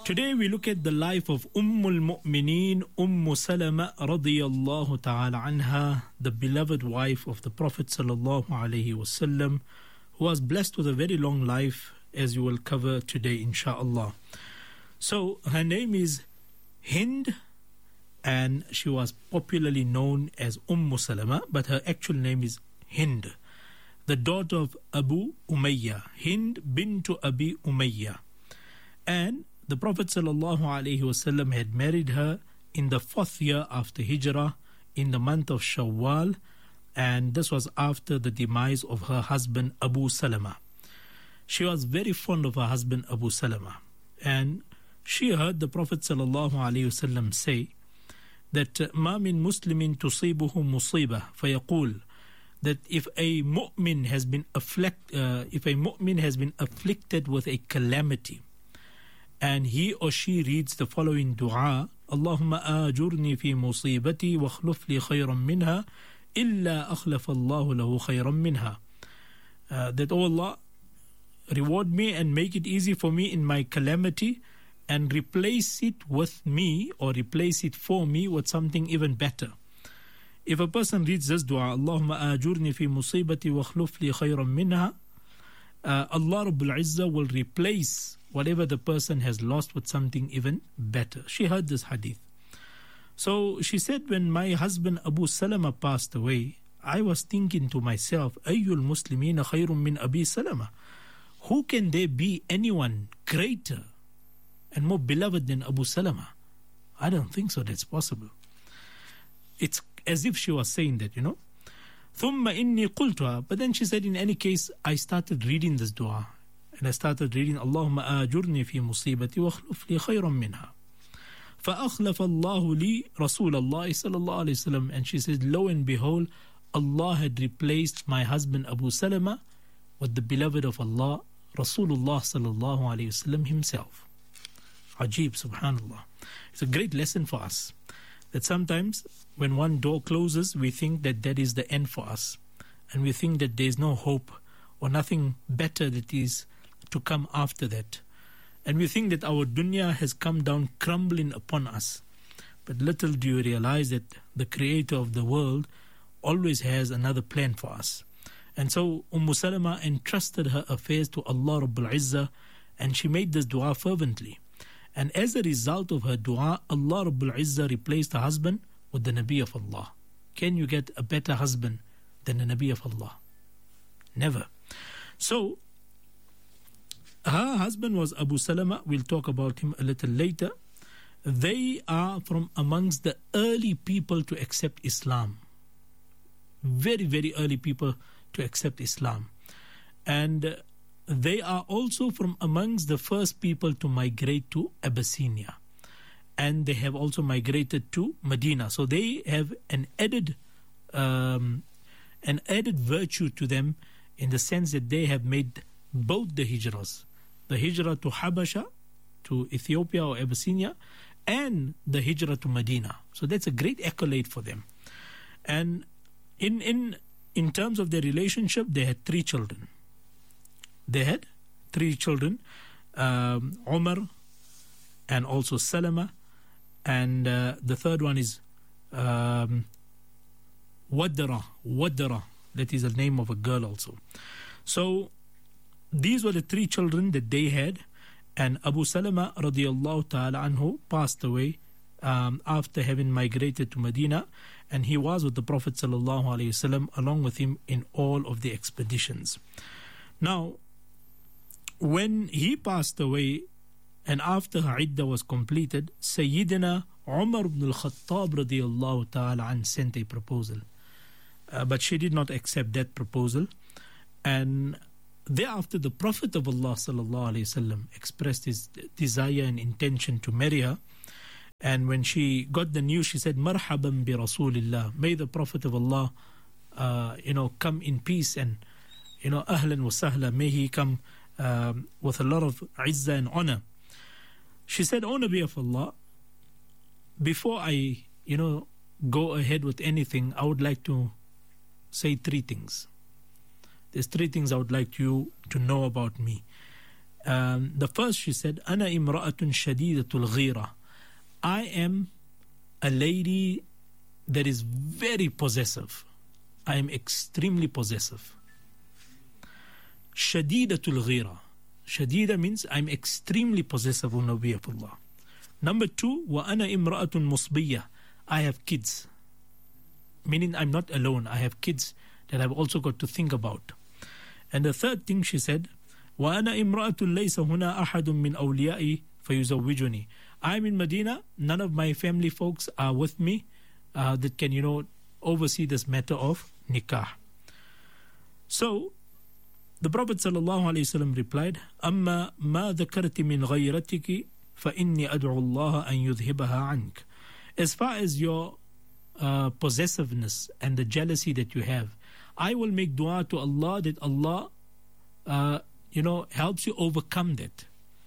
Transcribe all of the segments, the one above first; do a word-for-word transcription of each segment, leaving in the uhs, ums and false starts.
Today we look at the life of Ummul Mu'mineen, Umm Salama radiyallahu ta'ala anha, the beloved wife of the Prophet sallallahu alayhi wasallam, who was blessed with a very long life, as you will cover today, inshaAllah. So her name is Hind, and she was popularly known as Umm Salama, but her actual name is Hind, the daughter of Abu Umayyah, Hind bintu Abi Umayyah. And the Prophet sallallahu alaihi wasallam had married her in the fourth year after Hijrah, in the month of Shawwal, and this was after the demise of her husband Abu Salama. She was very fond of her husband Abu Salama, and she heard the Prophet sallallahu alaihi wasallam say that ما من مسلم تصيبه مصيبة فيقول, that if a mu'min has been afflict, uh, if a mu'min has been afflicted with a calamity, and he or she reads the following dua, Allahumma ajurni fi musibati wa akhlif li khayran minha illa akhlaf Allahu lahu khayran minha. Uh, that, oh Allah, reward me and make it easy for me in my calamity, and replace it with me, or replace it for me with something even better. If a person reads this dua, Allahumma ajurni fi musibati wa akhlif li khayran minha, uh, Allah Rabbul Izzah will replace whatever the person has lost with something even better. She heard this hadith. So she said, when my husband Abu Salama passed away, I was thinking to myself, Ayyul Muslimina khayrun min Abi Salama. Who can there be anyone greater and more beloved than Abu Salama? I don't think so, that's possible. It's as if she was saying that, you know. ثُمَّ إِنِّي قُلْتُهَا. But then she said, in any case, I started reading this dua. And I started reading, Allahumma ajurni fi musibati wa akhlif li khayran minha. فَأَخْلَفَ اللَّهُ لِي رَسُولَ اللَّهِ صَلَى اللَّهُ عَلَيْهِ وسلم. And she says, lo and behold, Allah had replaced my husband Abu Salama with the beloved of Allah, Rasulullah sallallahu alayhi wasallam himself. Ajib, subhanallah. It's a great lesson for us, that sometimes when one door closes, we think that that is the end for us, and we think that there is no hope or nothing better that is to come after that, and we think that our dunya has come down crumbling upon us. But little do you realize that the creator of the world always has another plan for us. And so Umm Salama entrusted her affairs to Allah Rabbul Izzah, and she made this dua fervently. And as a result of her dua, Allah Rabbul Izzah replaced her husband with the Nabi of Allah. Can you get a better husband than the Nabi of Allah? Never. So her husband was Abu Salama. We'll talk about him a little later. They are from amongst the early people to accept Islam. Very, very early people to accept Islam. And they are also from amongst the first people to migrate to Abyssinia. And they have also migrated to Medina. So they have an added, um, an added virtue to them, in the sense that they have made both the hijras, the hijrah to Habasha, to Ethiopia or Abyssinia, and the hijrah to Medina. So that's a great accolade for them. And in in in terms of their relationship, they had three children. They had three children, um, Umar, and also Salama, and uh, the third one is um, Wadara, Wadara. That is the name of a girl also. So these were the three children that they had, and Abu Salama radiallahu ta'ala anhu passed away um, after having migrated to Medina, and he was with the Prophet sallallahu alaihi wasallam along with him in all of the expeditions. Now, when he passed away, and after her iddah was completed, Sayyidina Umar ibn al-Khattab radiallahu ta'ala an sent a proposal. Uh, but she did not accept that proposal. And thereafter, the Prophet of Allah sallallahu alaihi wasallam expressed his desire and intention to marry her. And when she got the news, she said, "Marhaban bi Rasulillah." May the Prophet of Allah, uh, you know, come in peace, and you know, ahlan wa sahla. May he come um, with a lot of izzah and honor. She said, "O Nabi of Allah, before I, you know, go ahead with anything, I would like to say three things. There's three things I would like you to know about me." Um, the first, she said, أنا امرأة شديدة الغيرة. I am a lady that is very possessive. I am extremely possessive. شديدة الغيرة. Shadida means I'm extremely possessive on the way of Allah. Number two, وأنا امرأة مصبية. I have kids. Meaning I'm not alone. I have kids that I've also got to think about. And the third thing she said, وأنا امرأة ليس هنا أحد من أوليائي فيزوجني. I'm in Medina. None of my family folks are with me uh, that can, you know, oversee this matter of nikah. So, the Prophet ﷺ replied, أما ما ذكرت من غيرتك فإني أدعو الله أن يذهبها عنك. As far as your uh, possessiveness and the jealousy that you have, I will make dua to Allah that Allah, uh, you know, helps you overcome that.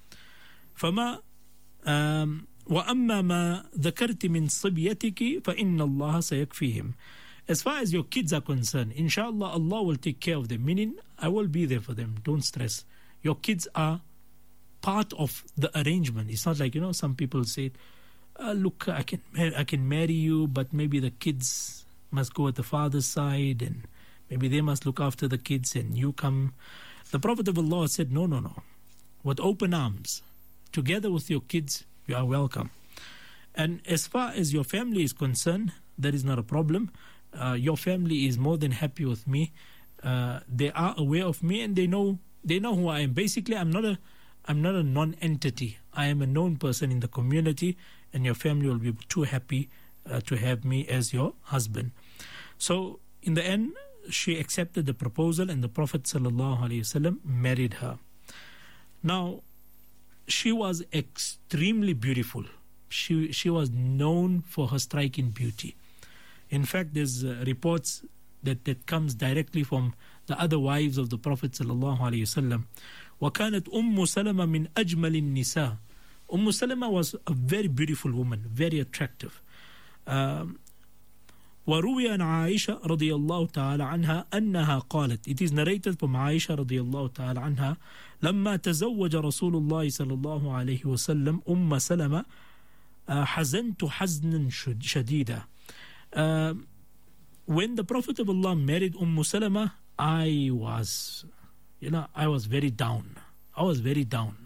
فما um, وأما ما ذكرت من صبيتك فإن الله سيكفيهم. As far as your kids are concerned, inshallah, Allah will take care of them. Meaning, I will be there for them. Don't stress. Your kids are part of the arrangement. It's not like, you know, some people say, uh, look, I can, I can marry you, but maybe the kids must go at the father's side and maybe they must look after the kids and you come. The Prophet of Allah said, no, no, no. With open arms, together with your kids, you are welcome. And as far as your family is concerned, that is not a problem. Uh, your family is more than happy with me. Uh, they are aware of me and they know they know who I am. Basically, I'm not a I'm not a non-entity. I am a known person in the community, and your family will be too happy uh, to have me as your husband. So, in the end, she accepted the proposal, and the Prophet ﷺ married her. Now, she was extremely beautiful. She she was known for her striking beauty. In fact, there's uh, reports that, that comes directly from the other wives of the Prophet sallallahu alaihi wasallam. وَكَانَتْ أُمُّ سَلَمَةَ مِنْ أَجْمَلِ النِّسَاءِ. Umm Salama was a very beautiful woman, very attractive. Um, وروي عن عائشة رضي الله تعالى عنها أنها قالت. It is narrated from عائشة رضي الله تعالى عنها لما تزوج رسول الله صلى الله عليه وسلم أم سلمة حزنت حزنا شديدا. Uh, when the Prophet of Allah married Umm Salama, I was, you know, I was very down. I was very down.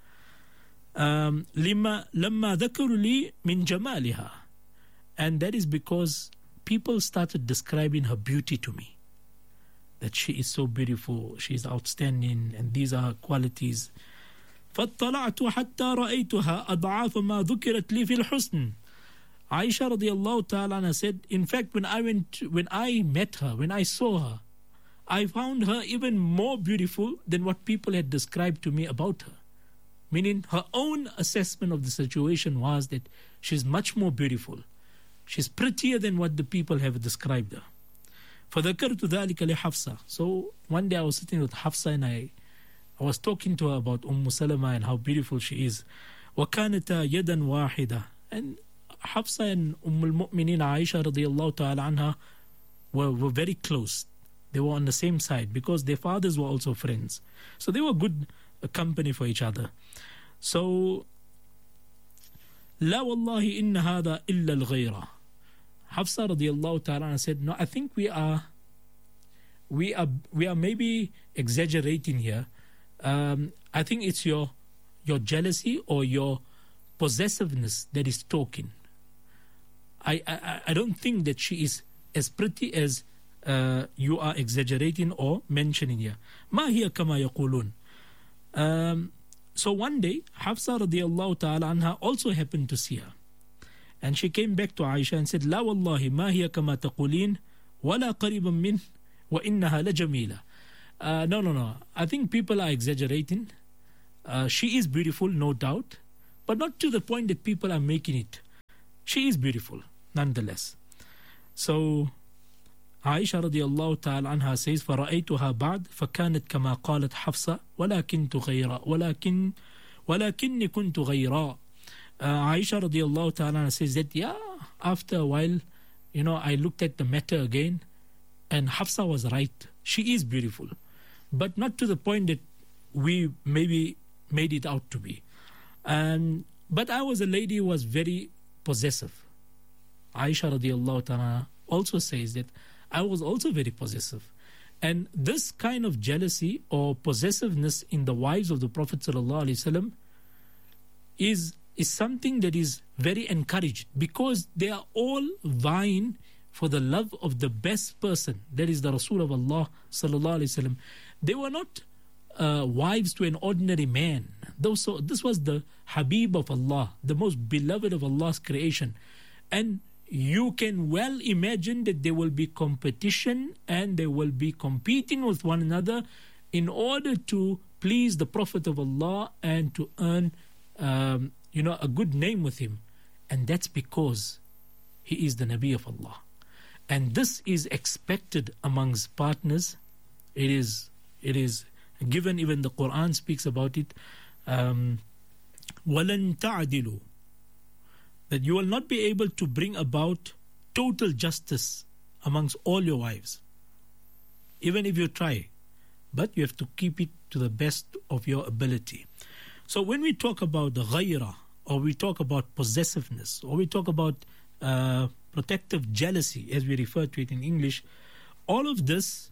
Um, لما لما ذكروا لي من جمالها, and that is because people started describing her beauty to me. That she is so beautiful, she is outstanding, and these are her qualities. فاطلعت حتى رأيتها أضعاف ما ذكرت لي في الحسن. Aisha radiallahu ta'ala anha said, in fact, when I went, when I met her, when I saw her, I found her even more beautiful than what people had described to me about her. Meaning, her own assessment of the situation was that she's much more beautiful. She's prettier than what the people have described her. فَذَكَرْتُ ذَلِكَ لِحَفْصَةٍ. So, one day I was sitting with Hafsa and I, I was talking to her about Umm Salama and how beautiful she is. وَكَانَتَا يَدًا وَاحِدًا. And Hafsa and Umm al-Mu'mineen Aisha radiallahu ta'ala anha were, were very close. They were on the same side because their fathers were also friends. So they were good uh, company for each other. So, لا والله إن هذا إلا الغيرة. Hafsa radiallahu ta'ala anha said, no, I think we are, we are, we are maybe exaggerating here. Um, I think it's your, your jealousy or your possessiveness that is talking. I, I, I don't think that she is as pretty as uh, you are exaggerating or mentioning here. ما هي كما يقولون. Um, so one day, Hafsa radiallahu ta'ala anha also happened to see her. And she came back to Aisha and said, لا والله ما هي كما تقولين ولا قريبا منه وإنها لجميلة. Uh, no, no, no. I think people are exaggerating. Uh, she is beautiful, no doubt, but not to the point that people are making it. She is beautiful, nonetheless. So, Aisha radiallahu ta'ala anha says, فَرَأَيْتُهَا بَعْدْ فَكَانَتْ كَمَا قَالَتْ حَفْصَةً وَلَكِنْ غَيْرًا وَلَكِنْ وَلَكِنِّي كُنْتُ غَيْرًا. Uh, Aisha radiallahu ta'ala anha says that, yeah, after a while, you know, I looked at the matter again, and Hafsa was right. She is beautiful, but not to the point that we maybe made it out to be. Um, but I was a lady who was very possessive. Aisha radiallahu ta'ala also says that I was also very possessive. And this kind of jealousy or possessiveness in the wives of the Prophet sallallahu alaihi wasallam is, is something that is very encouraged, because they are all vying for the love of the best person, that is the Rasul of Allah sallallahu alaihi wasallam. They were not uh, wives to an ordinary man. Those, so this was the Habib of Allah, the most beloved of Allah's creation. And you can well imagine that there will be competition and they will be competing with one another in order to please the Prophet of Allah and to earn um, you know, a good name with him. And that's because he is the Nabi of Allah. And this is expected amongst partners. It is, it is given, even the Quran speaks about it. Um, وَلَن تَعْدِلُوا, that you will not be able to bring about total justice amongst all your wives, even if you try, but you have to keep it to the best of your ability. So when we talk about the ghayra, or we talk about possessiveness, or we talk about uh, protective jealousy, as we refer to it in English, all of this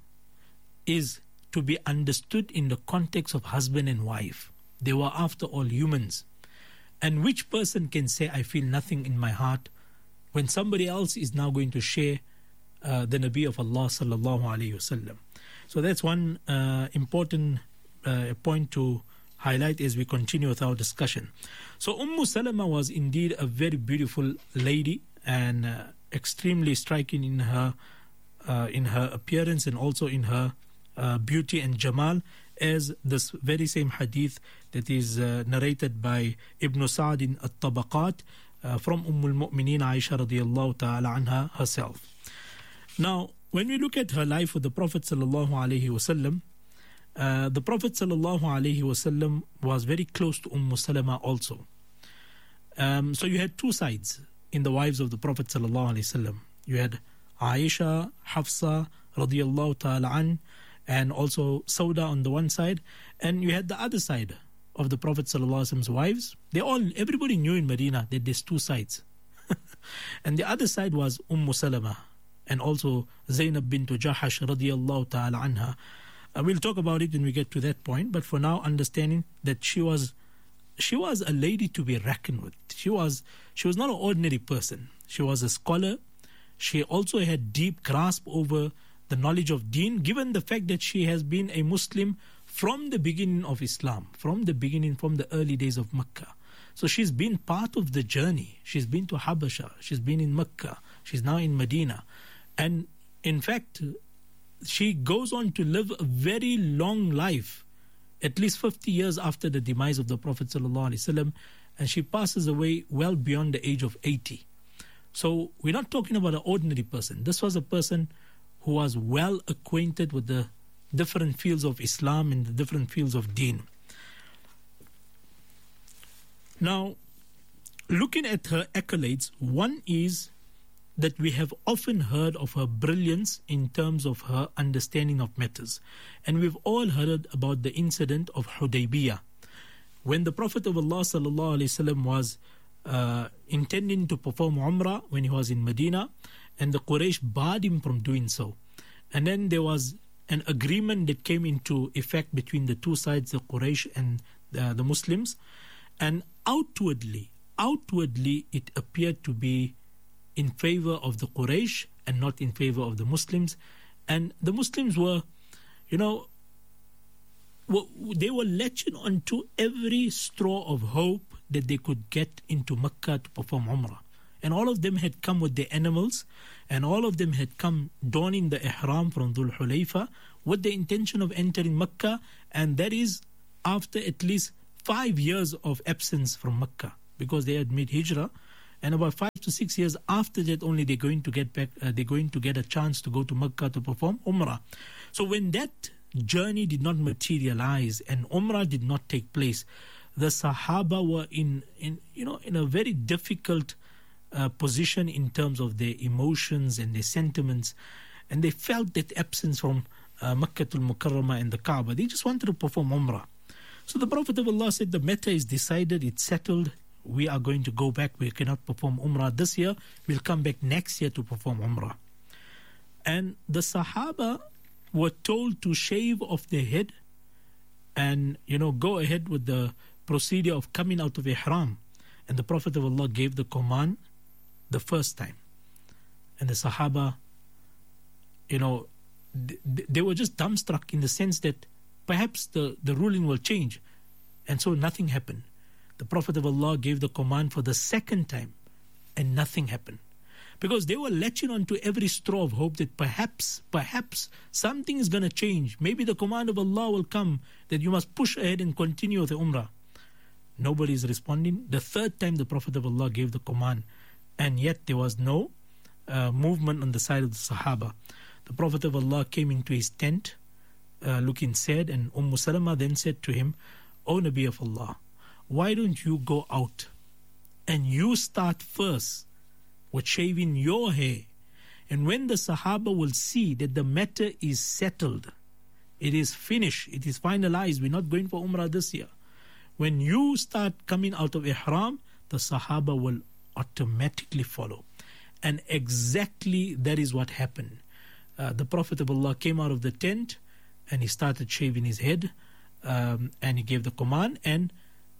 is to be understood in the context of husband and wife. They were, after all, humans. And which person can say, I feel nothing in my heart, when somebody else is now going to share uh, the Nabi of Allah sallallahu alayhi wasallam? So that's one uh, important uh, point to highlight as we continue with our discussion. So Umm Salama was indeed a very beautiful lady, and uh, extremely striking in her uh, in her appearance and also in her uh, beauty and jamal, as this very same hadith that is uh, narrated by Ibn Sa'd al-Tabaqat uh, from Umm al-Mu'mineen Aisha radiyallahu ta'ala anha herself. Now, when we look at her life with the Prophet sallallahu alaihi wasallam, uh, the Prophet sallallahu alaihi wasallam was very close to Umm Salama also. Um, so you had two sides in the wives of the Prophet sallallahu alaihi wasallam. You had Aisha, Hafsa radiyallahu ta'ala an, and also Sauda on the one side, and you had the other side of the Prophet sallallahu alaihi wasallam's wives. They all, everybody knew in Medina that there's two sides. And the other side was Umm Salama, and also Zainab bint Jahash radiyallahu ta'ala anha. Uh, we'll talk about it when we get to that point, but for now, understanding that she was she was a lady to be reckoned with. She was she was not an ordinary person. She was a scholar. She also had deep grasp over the knowledge of deen, given the fact that she has been a Muslim from the beginning of Islam, from the beginning, from the early days of Mecca. So she's been part of the journey. She's been to Habasha. She's been in Mecca. She's now in Medina. And in fact, she goes on to live a very long life, at least fifty years after the demise of the Prophet ﷺ, and she passes away well beyond the age of eighty. So we're not talking about an ordinary person. This was a person who was well acquainted with the different fields of Islam and the different fields of deen. Now, looking at her accolades, one is that we have often heard of her brilliance in terms of her understanding of matters. And we've all heard about the incident of Hudaybiyah, when the Prophet of Allah sallallahu alaihi wasallam was uh, intending to perform Umrah when he was in Medina, and the Quraysh barred him from doing so. And then there was an agreement that came into effect between the two sides, the Quraysh and the, the Muslims. And outwardly, outwardly it appeared to be in favor of the Quraysh and not in favor of the Muslims. And the Muslims were, you know, they were latching onto every straw of hope that they could get into Mecca to perform Umrah. And all of them had come with their animals, and all of them had come donning the ihram from Dhul Hulayfa with the intention of entering Mecca, and that is after at least five years of absence from Mecca, because they had made hijrah, and about five to six years after that only they're going to get back, uh, they're going to get a chance to go to Mecca to perform Umrah. So when that journey did not materialize and Umrah did not take place, the Sahaba were in, in you know, in a very difficult uh, position in terms of their emotions and their sentiments, and they felt that absence from uh, Makkah al-Mukarramah and the Kaaba. They just wanted to perform Umrah. So the Prophet of Allah said, the matter is decided, it's settled. We are going to go back. We cannot perform Umrah this year. We'll come back next year to perform Umrah. And the Sahaba were told to shave off their head and, you know, go ahead with the procedure of coming out of Ihram. And the Prophet of Allah gave the command the first time. And the Sahaba, you know, they were just dumbstruck in the sense that perhaps the, the ruling will change. And so nothing happened. The Prophet of Allah gave the command for the second time and nothing happened. Because they were latching on to every straw of hope that perhaps, perhaps something is going to change. Maybe the command of Allah will come that you must push ahead and continue the Umrah. Nobody is responding. The third time the Prophet of Allah gave the command, and yet there was no uh, movement on the side of the Sahaba. The Prophet of Allah came into his tent uh, looking sad, and Umm Salama then said to him, O Nabi of Allah, why don't you go out and you start first with shaving your hair? And when the Sahaba will see that the matter is settled, it is finished, it is finalized, we're not going for Umrah this year. When you start coming out of Ihram, the Sahaba will automatically follow. And exactly that is what happened. Uh, the Prophet of Allah came out of the tent and he started shaving his head, um, and he gave the command, and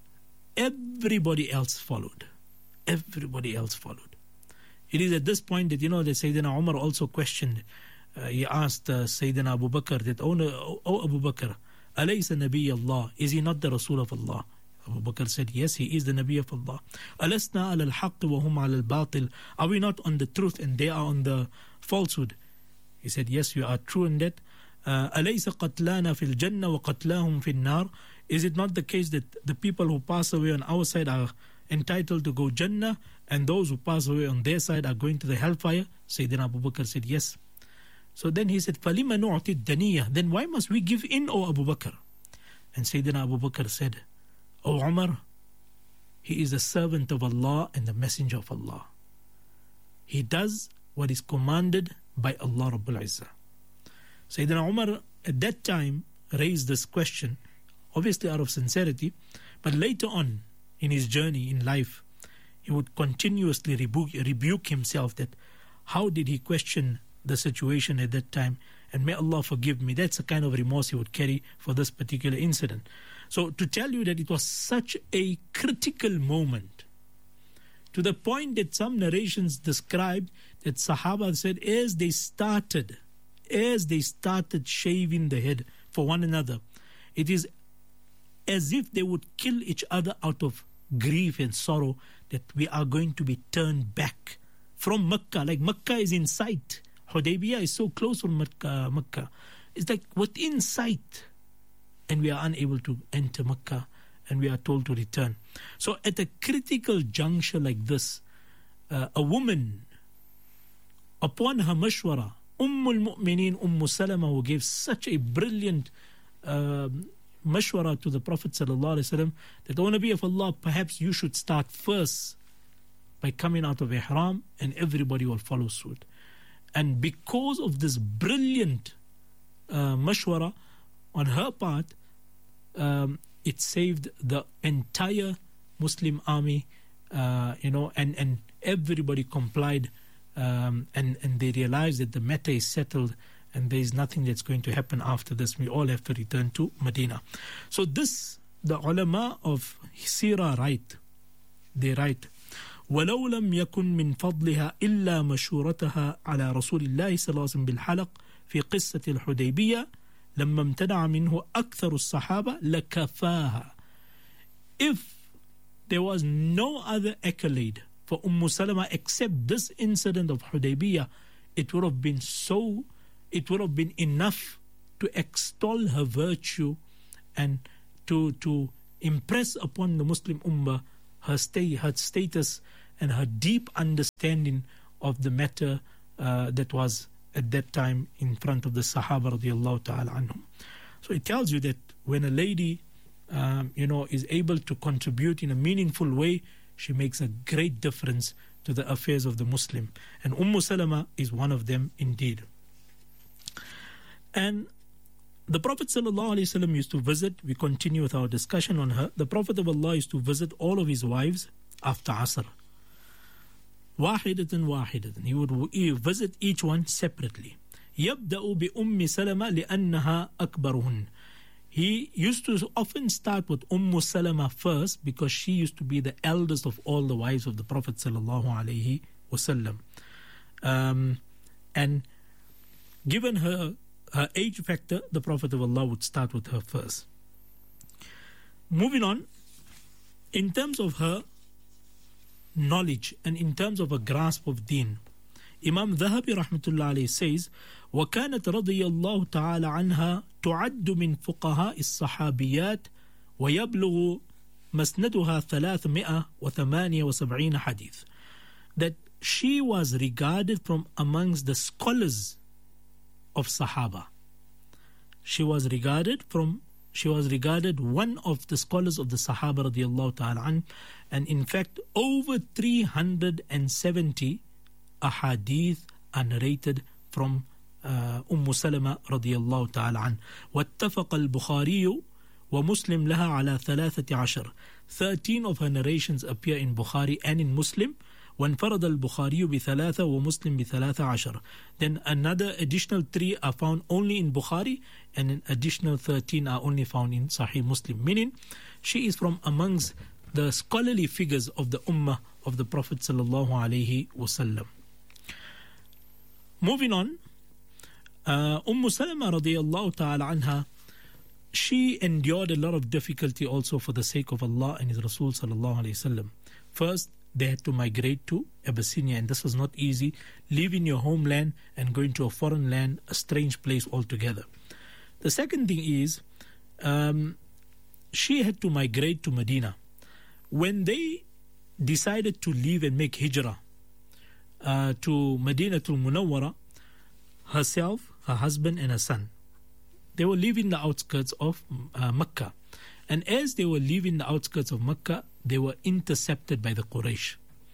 everybody else followed. Everybody else followed. It is at this point that, you know, that Sayyidina Umar also questioned. Uh, he asked uh, Sayyidina Abu Bakr that, oh, no, oh Abu Bakr, alaysa Nabi Allah, is he not the Rasul of Allah? Abu Bakr said, yes, he is the Nabi of Allah. Alasna ala al-haqq wa hum ala al-batil. Are we not on the truth and they are on the falsehood? He said, yes, you are true in that. Alaysa qatlana fil jannah wa qatlahum fil nar. Is it not the case that the people who pass away on our side are entitled to go Jannah, and those who pass away on their side are going to the hellfire? Sayyidina Abu Bakr said, yes. So then he said, فَلِمَ نُعْتِ الدَّنِيَّةِ. Then why must we give in, O Abu Bakr? And Sayyidina Abu Bakr said, O Umar, he is a servant of Allah and the messenger of Allah. He does what is commanded by Allah Rabbul Izzah. Sayyidina Umar at that time raised this question, obviously out of sincerity, but later on in his journey in life, he would continuously rebuke, rebuke himself that how did he question the situation at that time, and may Allah forgive me. That's the kind of remorse he would carry for this particular incident. So to tell you that it was such a critical moment, to the point that some narrations described that Sahaba said as they started, as they started shaving the head for one another, it is as if they would kill each other out of grief and sorrow that we are going to be turned back from Mecca. Like Mecca is in sight. Hudaybiyah is so close from Mecca. Mecca. It's like within sight. And we are unable to enter Mecca, and we are told to return. So at a critical juncture like this, uh, a woman, upon her mashwara, Ummul Mu'mineen, Umm Salama, who gave such a brilliant uh, mashwara to the Prophet sallallahu alaihi wasallam, that, O Nabi of Allah, perhaps you should start first by coming out of Ihram, and everybody will follow suit. And because of this brilliant uh, mashwara on her part, um, it saved the entire Muslim army, uh, you know, and, and everybody complied, um, and, and they realized that the matter is settled and there is nothing that's going to happen after this. We all have to return to Medina. So this, the ulama of Sirah write, they write, ولو لم يكن من فضلها إلا مشورتها على رسول الله صلى الله عليه وسلم بالحلق في قصة الحديبية لما امتنع منه أكثر الصحابة لكفاها. If there was no other accolade for Umm Salama except this incident of Hudaybiyah, it would have been so, it would have been enough to extol her virtue and to to impress upon the Muslim Ummah her stay, her status and her deep understanding of the matter uh, that was at that time in front of the Sahaba radiallahu ta'ala anhum. So it tells you that when a lady um, you know, is able to contribute in a meaningful way, she makes a great difference to the affairs of the Muslim. And Umm Salama is one of them indeed. And the Prophet ﷺ used to visit, we continue with our discussion on her, the Prophet of Allah used to visit all of his wives after Asr. واحدة واحدة. He would visit each one separately. يبدأ بأم سلمة لأنها أكبرهن. He used to often start with Umm Salama first because she used to be the eldest of all the wives of the Prophet sallallahu alaihi wasallam. Um, and given her her age factor, the Prophet of Allah would start with her first. Moving on, in terms of her knowledge and in terms of a grasp of deen, Imam Dhahabi rahmatullah alayhi says, وَكَانَتْ رَضِيَ اللَّهُ تَعَالَى عَنْهَا تُعَدُّ مِنْ فُقَهَاءِ الصَّحَابِيَّاتِ وَيَبْلُغُ مَسْنَدُهَا ثَلَاثُمِائَةَ وَثَمَانِيَةَ وَسَبْعِينَ حَدِيث. That she was regarded from amongst the scholars of Sahaba. She was regarded from she was regarded one of the scholars of the Sahaba radiallahu ta'ala an, and in fact over three hundred seventy ahadith are narrated from uh, Umm Salama radiallahu ta'ala an. واتفق البخاري ومسلم لها على ثلاثة عشر. thirteen of her narrations appear in Bukhari and in Muslim. وانفرد البخاري بثلاثة ومسلم بثلاثة عشر. Then another additional three are found only in Bukhari, and an additional thirteen are only found in Sahih Muslim. Meaning, she is from amongst the scholarly figures of the Ummah of the Prophet sallallahu alaihi wasallam. Moving on, uh, Umm Salama radiyallahu ta'ala anha, she endured a lot of difficulty also for the sake of Allah and His Rasul sallallahu alaihi wasallam. First, they had to migrate to Abyssinia, and this was not easy, leaving your homeland and going to a foreign land, a strange place altogether. The second thing is, um, she had to migrate to Medina. When they decided to leave and make hijrah uh, to Madinatul Munawwara, herself, her husband and her son, they were leaving the outskirts of uh, Mecca. And as they were leaving the outskirts of Mecca, they were intercepted by the Quraysh.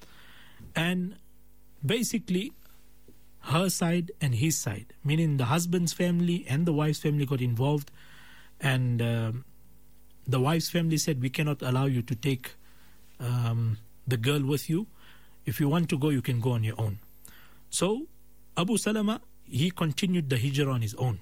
And basically, her side and his side, meaning the husband's family and the wife's family, got involved. And um, the wife's family said, we cannot allow you to take um, the girl with you. If you want to go, you can go on your own. So Abu Salama, he continued the hijrah on his own.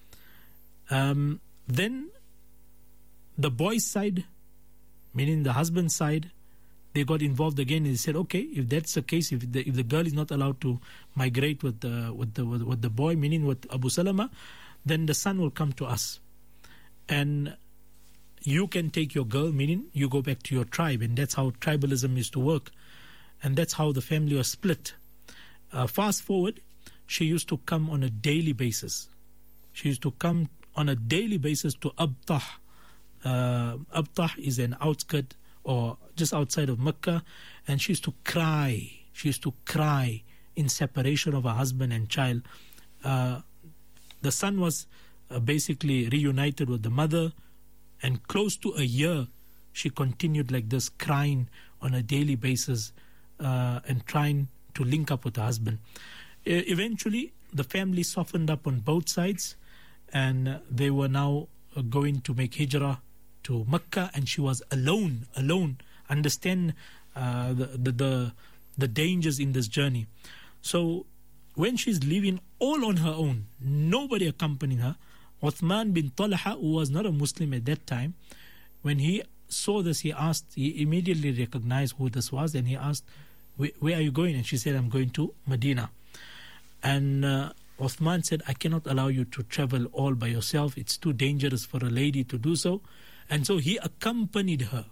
Um, then the boy's side, meaning the husband's side, they got involved again, and they said, okay, if that's the case, if the, if the girl is not allowed to migrate with the, with the with, with the boy, meaning with Abu Salama, then the son will come to us. And you can take your girl, meaning you go back to your tribe. And that's how tribalism used to work. And that's how the family was split. Uh, fast forward, she used to come on a daily basis. She used to come on a daily basis to Abtah. Uh, Abtah is an outskirt or just outside of Mecca, and she used to cry. She used to cry in separation of her husband and child. Uh, the son was uh, basically reunited with the mother, and close to a year, she continued like this, crying on a daily basis uh, and trying to link up with her husband. E- eventually, the family softened up on both sides, and uh, they were now uh, going to make hijrah to Mecca, and she was alone, alone. Understand uh, the, the the the dangers in this journey. So when she's leaving all on her own, nobody accompanying her, Uthman bin Talha, who was not a Muslim at that time, when he saw this, he asked, he immediately recognized who this was, and he asked, where are you going? And she said, I'm going to Medina. And uh, Uthman said, I cannot allow you to travel all by yourself. It's too dangerous for a lady to do so. And so he accompanied her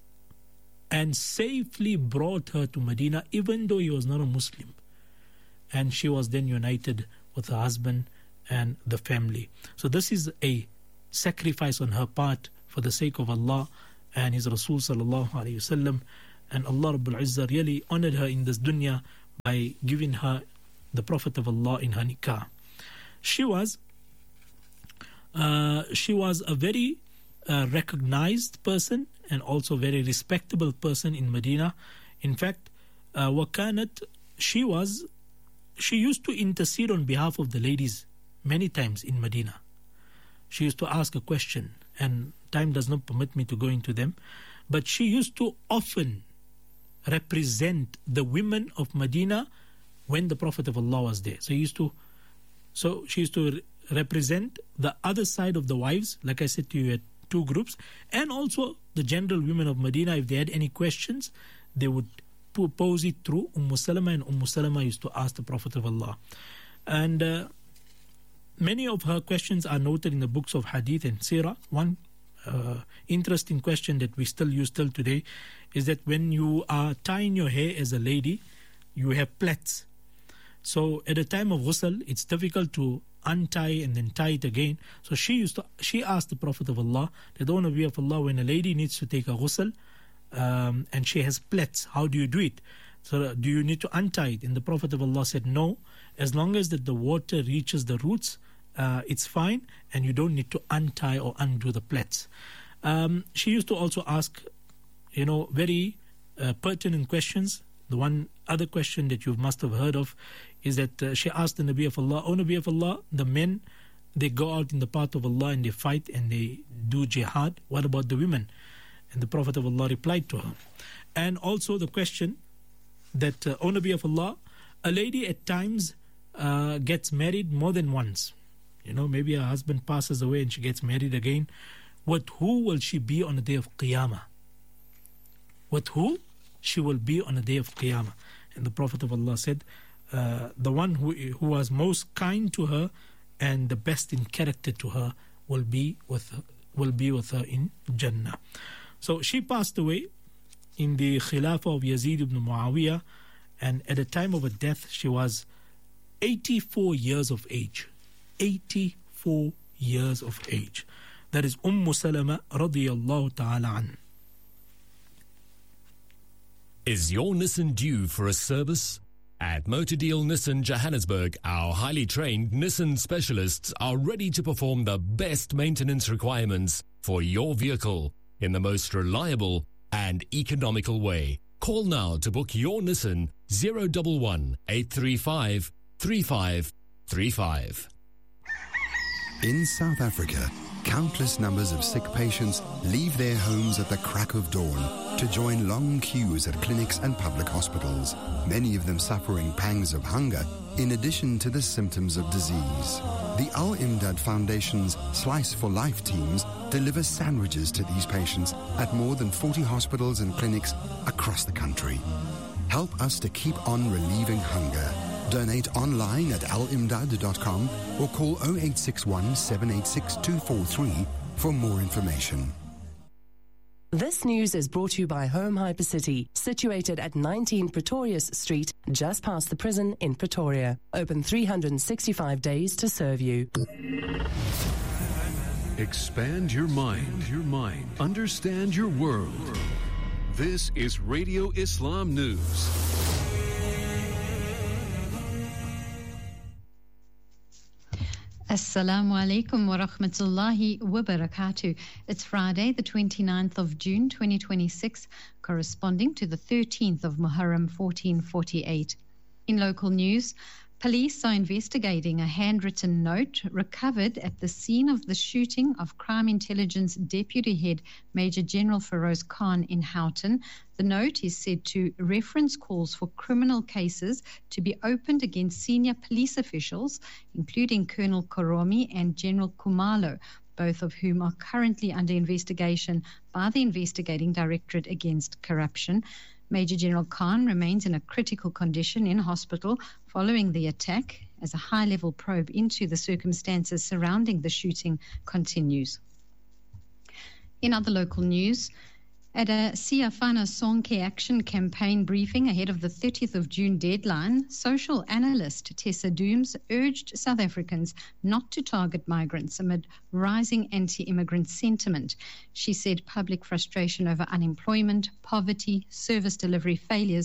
and safely brought her to Medina, even though he was not a Muslim. And she was then united with her husband and the family. So this is a sacrifice on her part for the sake of Allah and His Rasul sallallahu alayhi wasallam. And Allah Rabbul Izzah really honored her in this dunya by giving her the Prophet of Allah in her nikah. She was, uh, she was a very uh, recognized person and also very respectable person in Medina. In fact, uh, وَكَانَتْ, she was, she used to intercede on behalf of the ladies many times in Medina. she used to ask a question, and time does not permit me to go into them, but she used to often represent the women of Medina when the Prophet of Allah was there. So he used to, so she used to represent the other side of the wives. Like I said to you, had two groups, and also the general women of Medina. If they had any questions, they would pose it through Umm Salama, and Umm Salama used to ask the Prophet of Allah. And uh, many of her questions are noted in the books of Hadith and Sirah. One uh, interesting question that we still use till today is that when you are tying your hair as a lady, you have plaits. So at the time of ghusl, it's difficult to untie and then tie it again. So she used to, she asked the Prophet of Allah, that, O Nabi of Allah, when a lady needs to take a ghusl um, and she has plaits, how do you do it? So do you need to untie it? And the Prophet of Allah said, no, as long as that the water reaches the roots, uh, it's fine, and you don't need to untie or undo the plaits. Um, she used to also ask, you know, very uh, pertinent questions. The one other question that you must have heard of is that uh, she asked the Nabi of Allah, O Nabi of Allah, the men, they go out in the path of Allah and they fight and they do jihad. What about the women? And the Prophet of Allah replied to her. And also the question that, uh, O Nabi of Allah, a lady at times uh, gets married more than once. You know, maybe her husband passes away and she gets married again. With who will she be on the day of Qiyamah? With who she will be on the day of Qiyamah? And the Prophet of Allah said, uh, the one who who was most kind to her and the best in character to her will be with her, will be with her in Jannah. So she passed away in the Khilafah of Yazid ibn Muawiyah, and at the time of her death she was eighty-four years of age. eighty-four years of age. That is Umm Salama radiyallahu ta'ala an. Is your Nissan due for a service? At Motor Deal Nissan Johannesburg, our highly trained Nissan specialists are ready to perform the best maintenance requirements for your vehicle in the most reliable and economical way. Call now to book your Nissan zero one one, eight three five, three five three five. In South Africa, countless numbers of sick patients leave their homes at the crack of dawn to join long queues at clinics and public hospitals, many of them suffering pangs of hunger in addition to the symptoms of disease. The Al Imdad Foundation's Slice for Life teams deliver sandwiches to these patients at more than forty hospitals and clinics across the country. Help us to keep on relieving hunger. Donate online at al imdad dot com or call oh eight six one, seven eight six, two four three for more information. This news is brought to you by Home Hypercity, situated at nineteen Pretorius Street, just past the prison in Pretoria. Open three hundred sixty-five days to serve you. Expand your mind, your mind. Understand your world. This is Radio Islam News. Assalamu alaikum wa rahmatullahi wa barakatuh. It's Friday, the twenty-ninth of June, twenty twenty-six, corresponding to the thirteenth of Muharram, fourteen forty-eight. In local news, police are investigating a handwritten note recovered at the scene of the shooting of Crime Intelligence Deputy Head Major General Feroz Khan in Houghton. The note is said to reference calls for criminal cases to be opened against senior police officials, including Colonel Koromi and General Kumalo, both of whom are currently under investigation by the Investigating Directorate Against Corruption. Major General Khan remains in a critical condition in hospital following the attack, as a high-level probe into the circumstances surrounding the shooting continues. In other local news, at a Siafana Sonke Action campaign briefing ahead of the thirtieth of June deadline, social analyst Tessa Dooms urged South Africans not to target migrants amid rising anti-immigrant sentiment. She said public frustration over unemployment, poverty, service delivery failures,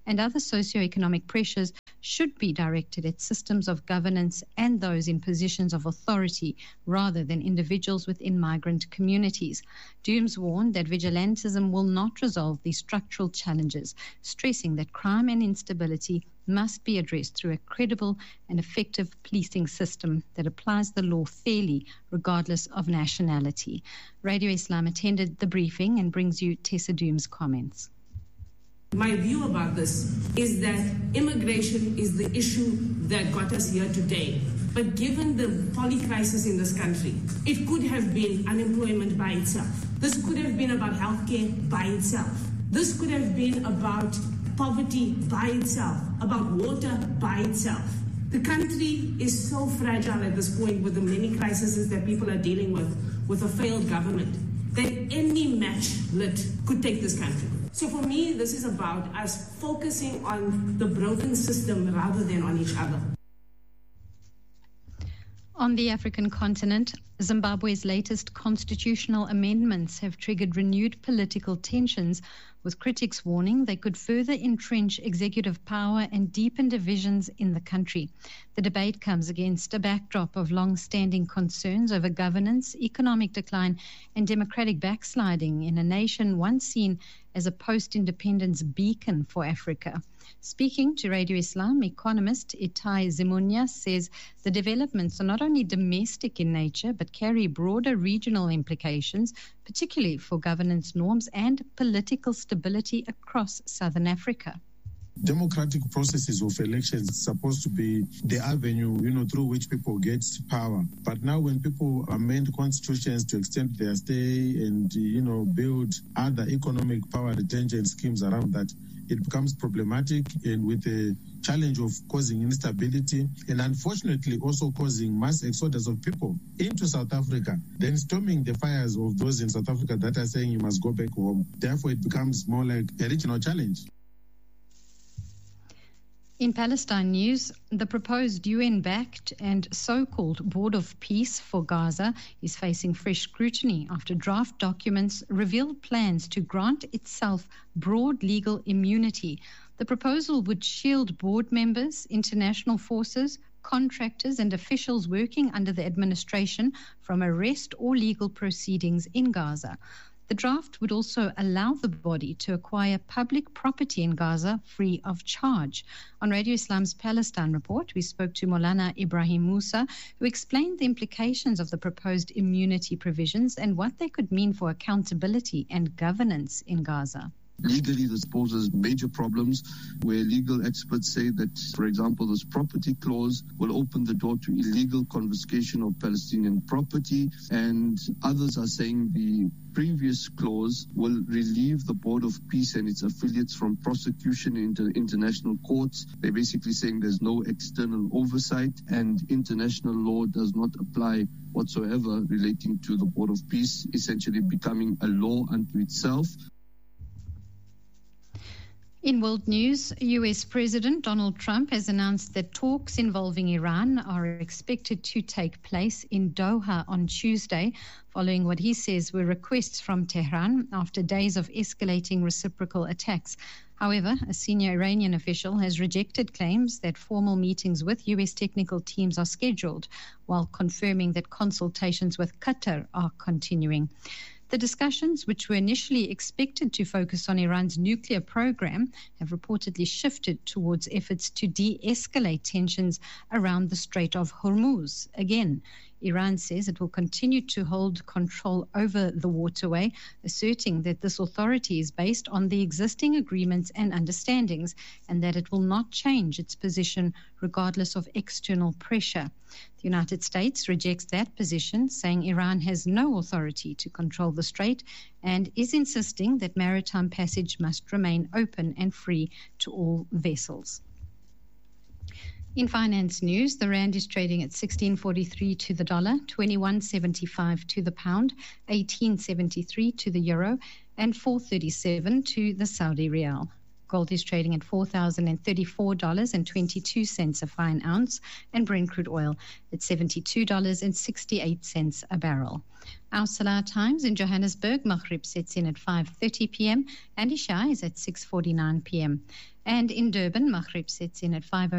and other socio-economic pressures should be directed at systems of governance and those in positions of authority rather than individuals within migrant communities. Dooms warned that vigilantism will not resolve these structural challenges, stressing that crime and instability must be addressed through a credible and effective policing system that applies the law fairly, regardless of nationality. Radio Islam attended the briefing and brings you Tessa Doom's comments. My view about this is that immigration is the issue that got us here today. But given the poly crisis in this country, it could have been unemployment by itself. This could have been about healthcare by itself. This could have been about poverty by itself, about water by itself. The country is so fragile at this point with the many crises that people are dealing with, with a failed government, that any match lit could take this country. So for me, this is about us focusing on the broken system rather than on each other. On the African continent, Zimbabwe's latest constitutional amendments have triggered renewed political tensions, with critics warning they could further entrench executive power and deepen divisions in the country. The debate comes against a backdrop of long-standing concerns over governance, economic decline, and democratic backsliding in a nation once seen as a post-independence beacon for Africa. Speaking to Radio Islam, economist Itai Zimunya says the developments are not only domestic in nature but carry broader regional implications, particularly for governance norms and political stability across Southern Africa. Democratic processes of elections is supposed to be the avenue, you know, through which people get power. But now when people amend constitutions to extend their stay and, you know, build other economic power retention schemes around that, it becomes problematic, and with the challenge of causing instability and unfortunately also causing mass exodus of people into South Africa, then storming the fires of those in South Africa that are saying you must go back home. Therefore, it becomes more like a regional challenge. In Palestine news, the proposed U N-backed and so-called Board of Peace for Gaza is facing fresh scrutiny after draft documents reveal plans to grant itself broad legal immunity. The proposal would shield board members, international forces, contractors and officials working under the administration from arrest or legal proceedings in Gaza. The draft would also allow the body to acquire public property in Gaza free of charge. On Radio Islam's Palestine report, we spoke to Maulana Ibrahim Musa, who explained the implications of the proposed immunity provisions and what they could mean for accountability and governance in Gaza. Legally, this poses major problems where legal experts say that, for example, this property clause will open the door to illegal confiscation of Palestinian property, and others are saying the previous clause will relieve the Board of Peace and its affiliates from prosecution into international courts. They're basically saying there's no external oversight and international law does not apply whatsoever relating to the Board of Peace, essentially becoming a law unto itself. In world news, U S President Donald Trump has announced that talks involving Iran are expected to take place in Doha on Tuesday, following what he says were requests from Tehran after days of escalating reciprocal attacks. However, a senior Iranian official has rejected claims that formal meetings with U S technical teams are scheduled, while confirming that consultations with Qatar are continuing. The discussions, which were initially expected to focus on Iran's nuclear program, have reportedly shifted towards efforts to de-escalate tensions around the Strait of Hormuz. Again, Iran says it will continue to hold control over the waterway, asserting that this authority is based on the existing agreements and understandings and that it will not change its position regardless of external pressure. The United States rejects that position, saying Iran has no authority to control the strait and is insisting that maritime passage must remain open and free to all vessels. In finance news, the rand is trading at sixteen forty-three to the dollar, twenty-one seventy-five to the pound, eighteen seventy-three to the euro, and four thirty-seven to the Saudi rial. Gold is trading at four thousand thirty-four dollars and twenty-two cents a fine ounce, and Brent crude oil at seventy-two dollars and sixty-eight cents a barrel. Our Salah times in Johannesburg, Maghrib sets in at five thirty p.m. and Isha is at six forty-nine p.m. And in Durban, Maghrib sets in at five oh